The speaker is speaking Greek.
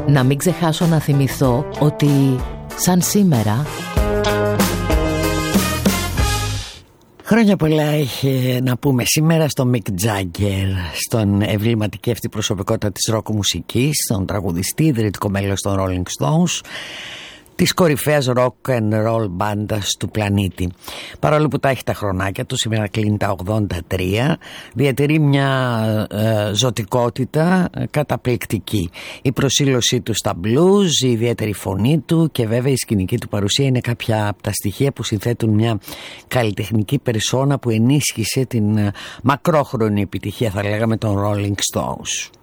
Να μην ξεχάσω να θυμηθώ ότι σαν σήμερα χρόνια πολλά έχει να πούμε σήμερα στον Μικ Τζάγκερ, στον εμβληματική αυτή προσωπικότητα της ροκ μουσικής, τον τραγουδιστή, ιδρυτικό μέλος των Rolling Stones, της κορυφαίας rock and roll μπάντας του πλανήτη. Παρόλο που τα έχει τα χρονάκια του, σήμερα κλείνει τα 83, διατηρεί μια ζωτικότητα καταπληκτική. Η προσήλωσή του στα blues, η ιδιαίτερη φωνή του και βέβαια η σκηνική του παρουσία είναι κάποια από τα στοιχεία που συνθέτουν μια καλλιτεχνική περσόνα που ενίσχυσε την μακρόχρονη επιτυχία, θα λέγαμε, των Rolling Stones.